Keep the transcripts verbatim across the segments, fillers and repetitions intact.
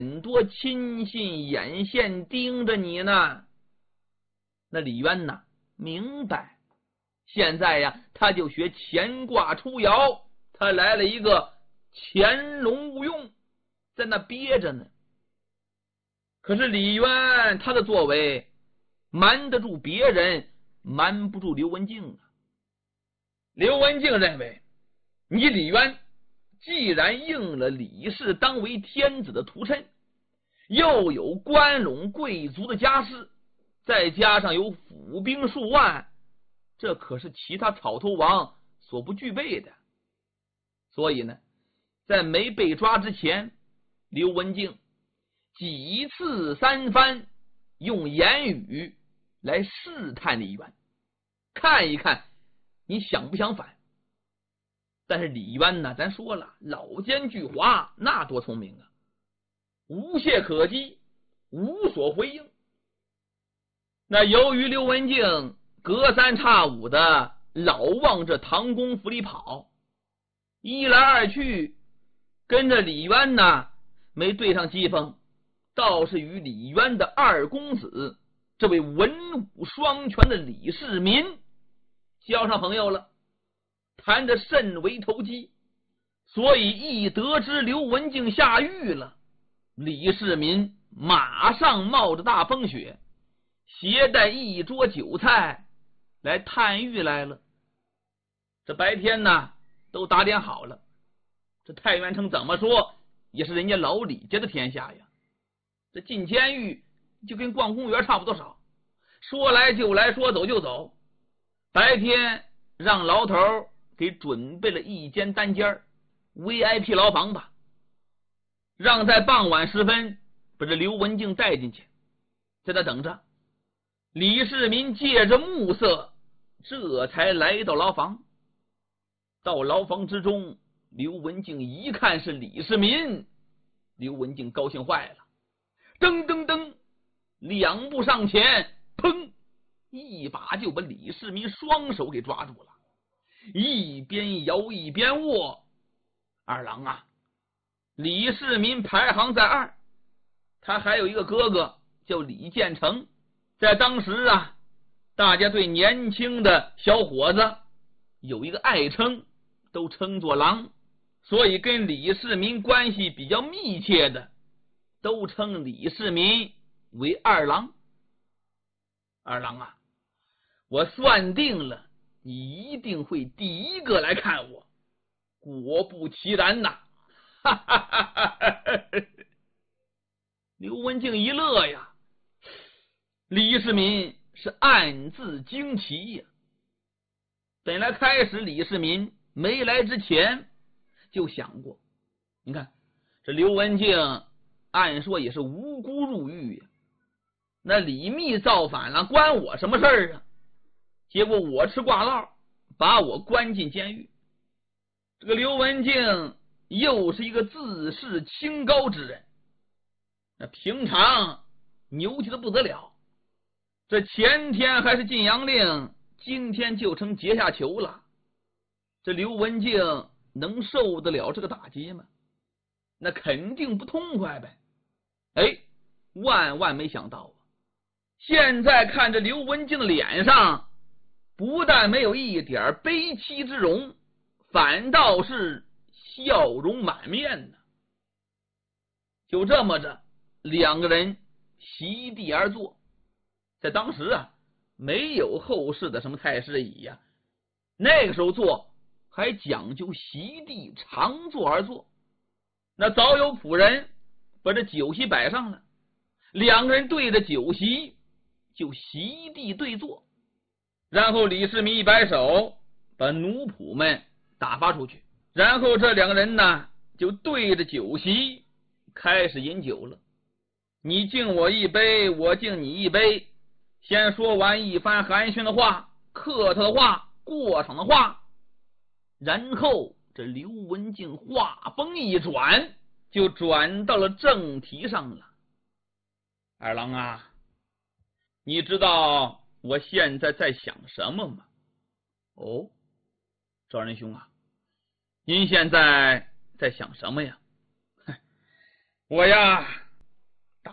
很多亲信眼线盯着你呢。那李渊呢，明白，现在呀，他就学乾卦出爻，他来了一个潜龙勿用，在那憋着呢。可是李渊他的作为瞒得住别人，瞒不住刘文静啊。刘文静认为，你李渊既然应了李氏当为天子的图谶，又有关陇贵族的家世，再加上有府兵数万，这可是其他草头王所不具备的。所以呢，在没被抓之前，刘文静几次三番用言语来试探李渊，看一看你想不想反。但是李渊呢，咱说了，老奸巨猾，那多聪明啊，无懈可击，无所回应。那由于刘文静隔三差五的老往这唐公府里跑，一来二去跟着李渊呢没对上机锋，倒是与李渊的二公子这位文武双全的李世民交上朋友了，谈得甚为投机。所以一得知刘文静下狱了，李世民马上冒着大风雪，携带一桌酒菜来探狱来了。这白天呢都打点好了，这太原城怎么说也是人家老李家的天下呀，这进监狱就跟逛公园差不多少，说来就来，说走就走。白天让牢头给准备了一间单间 V I P 牢房吧，让在傍晚时分把这刘文静带进去，在那等着。李世民借着暮色，这才来到牢房。到牢房之中，刘文静一看是李世民，刘文静高兴坏了，噔噔噔两步上前，砰一把就把李世民双手给抓住了，一边摇一边握。二郎啊，李世民排行在二，他还有一个哥哥叫李建成，在当时啊，大家对年轻的小伙子有一个爱称，都称作郎，所以跟李世民关系比较密切的都称李世民为二郎。二郎啊，我算定了你一定会第一个来看我。果不其然呐，哈哈哈哈哈！刘文静一乐呀，李世民是暗自惊奇呀。本来开始李世民没来之前就想过，你看这刘文静按说也是无辜入狱呀，那李密造反了，关我什么事儿啊？结果我吃挂烙，把我关进监狱。这个刘文静又是一个自视清高之人，那平常牛气的不得了，这前天还是禁阳令，今天就成阶下囚了。这刘文静能受得了这个打击吗？那肯定不痛快呗。哎，万万没想到啊，现在看着刘文静的脸上不但没有一点悲戚之容，反倒是笑容满面呢。就这么着，两个人席地而坐。在当时啊，没有后世的什么太师椅呀、啊，那个时候坐还讲究席地长坐而坐。那早有仆人把这酒席摆上了，两个人对着酒席就席地对坐。然后李世民一摆手，把奴仆们打发出去，然后这两个人呢就对着酒席开始饮酒了。你敬我一杯，我敬你一杯，先说完一番寒暄的话，客套的话，过场的话，然后这刘文静话锋一转，就转到了正题上了。二郎啊，你知道我现在在想什么吗？哦，赵仁兄啊，您现在在想什么呀？我呀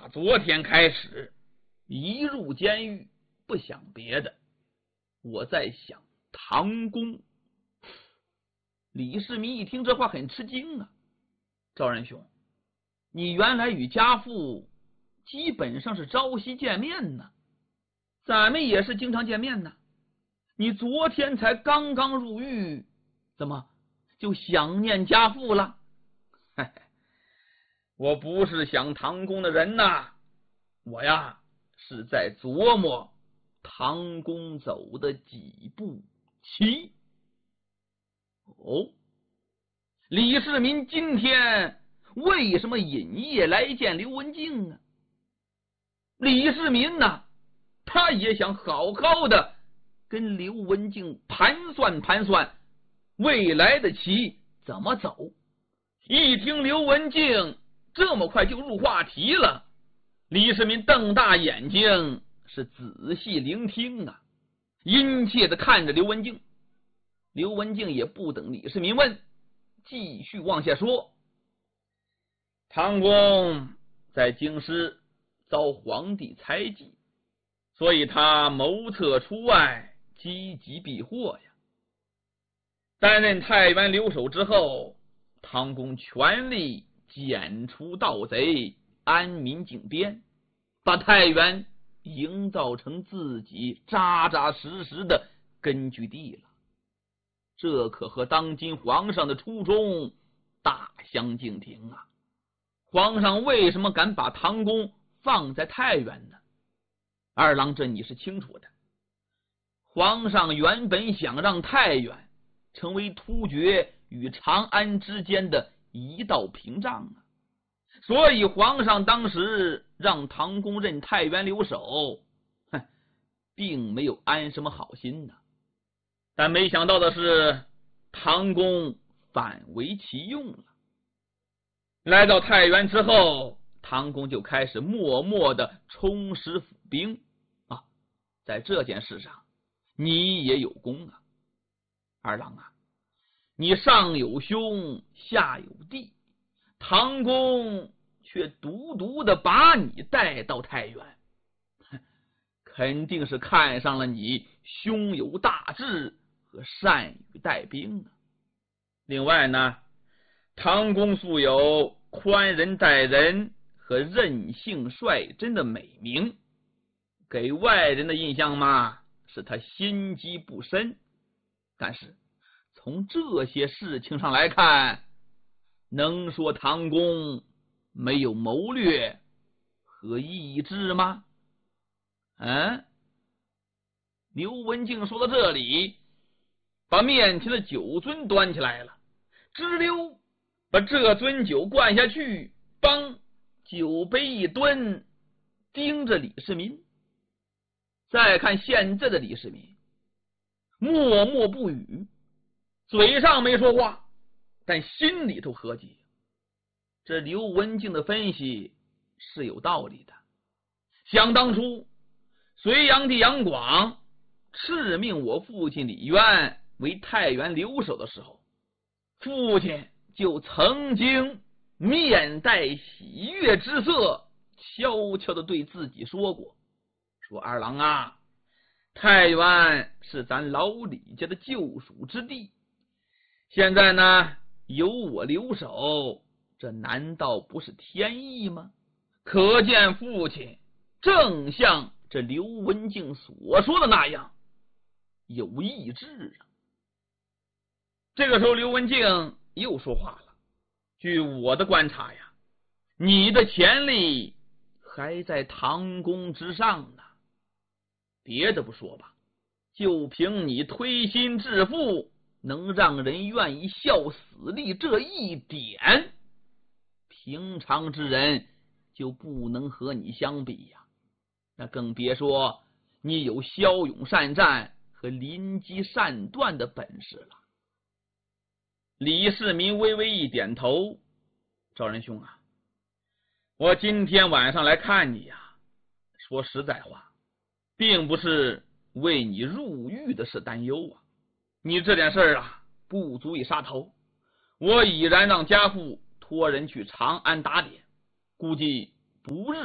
打昨天开始，一入监狱，不想别的，我在想唐公。李世民一听这话很吃惊啊，赵仁兄，你原来与家父基本上是朝夕见面呢，咱们也是经常见面呢，你昨天才刚刚入狱，怎么就想念家父了？嘿嘿，我不是想唐公的人呐，我呀是在琢磨唐公走的几步棋。哦，李世民今天为什么隐夜来见刘文静呢？李世民呢，他也想好好的跟刘文静盘算盘算未来的棋怎么走。一听刘文静这么快就入话题了，李世民瞪大眼睛，是仔细聆听啊，殷切的看着刘文静。刘文静也不等李世民问，继续往下说。唐公在京师遭皇帝猜忌，所以他谋策出外，积极避祸呀。担任太原留守之后，唐公全力剪除盗贼，安民靖边，把太原营造成自己扎扎实实的根据地了。这可和当今皇上的初衷大相径庭啊！皇上为什么敢把唐公放在太原呢？二郎，这你是清楚的。皇上原本想让太原成为突厥与长安之间的一道屏障啊，所以皇上当时让唐公任太原留守，哼，并没有安什么好心呢。但没想到的是，唐公反为其用了。来到太原之后，唐公就开始默默的充实府兵啊，在这件事上你也有功啊。二郎啊，你上有兄，下有弟，唐公却独独的把你带到太原，肯定是看上了你胸有大志和善于带兵啊。另外呢，唐公素有宽仁待人和任性率真的美名，给外人的印象嘛，是他心机不深。但是从这些事情上来看，能说唐公没有谋略和意志吗？嗯，刘文静说到这里，把面前的酒樽端起来了，吱溜把这樽酒灌下去，帮酒杯一蹲，盯着李世民。再看现在的李世民，默默不语，嘴上没说话，但心里头合计。这刘文静的分析是有道理的。想当初隋炀帝杨广敕命我父亲李渊为太原留守的时候，父亲就曾经面带喜悦之色，悄悄地对自己说过，说二郎啊，太原是咱老李家的救赎之地，现在呢由我留守，这难道不是天意吗？可见父亲正像这刘文静所说的那样有意志啊。这个时候刘文静又说话了，据我的观察呀，你的潜力还在唐公之上呢。别的不说吧，就凭你推心置腹，能让人愿意效死力这一点，平常之人就不能和你相比呀。那更别说你有骁勇善战和临机善断的本事了。李世民微微一点头，赵仁兄啊，我今天晚上来看你呀，说实在话，并不是为你入狱的事担忧啊。你这件事啊，不足以杀头，我已然让家父托人去长安打点，估计不日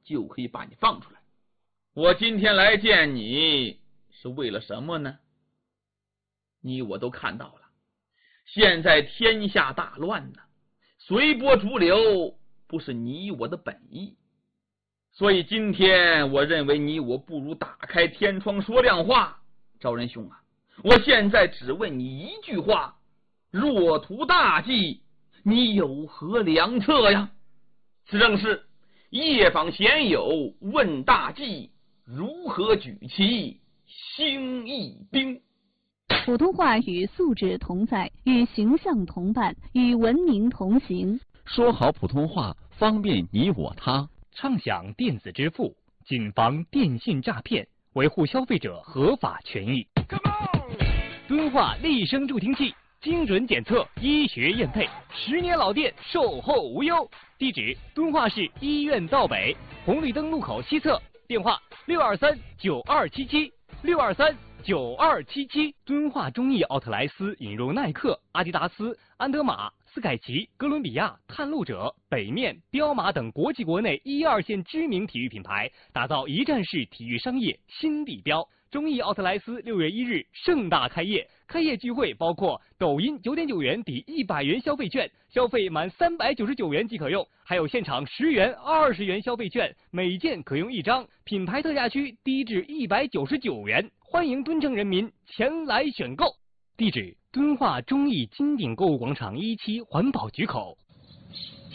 就可以把你放出来。我今天来见你是为了什么呢？你我都看到了，现在天下大乱呢，随波逐流不是你我的本意。所以今天我认为你我不如打开天窗说亮话。赵仁兄啊，我现在只问你一句话，若图大计，你有何良策呀？此正是夜访贤友，问大计，如何举旗兴义兵。 普通话与素质同在，与形象同伴，与文明同行。 说好普通话，方便你我他。 畅享电子支付，谨防电信诈骗，维护消费者合法权益。敦化立声助听器，精准检测，医学验配，十年老店，售后无忧。地址：敦化市医院道北红绿灯路口西侧，电话：六二三九二七七六二三九二七七。敦化中艺奥特莱斯引入耐克、阿迪达斯、安德玛、斯凯奇、哥伦比亚、探路者、北面、彪马等国际国内一二线知名体育品牌，打造一站式体育商业新地标。中艺奥特莱斯六月一日盛大开业，开业聚会包括抖音九点九元抵一百元消费券，消费满三百九十九元即可用，还有现场十元、二十元消费券，每件可用一张，品牌特价区低至一百九十九元，欢迎敦城人民前来选购。地址：敦化中艺金鼎购物广场一期环保局口。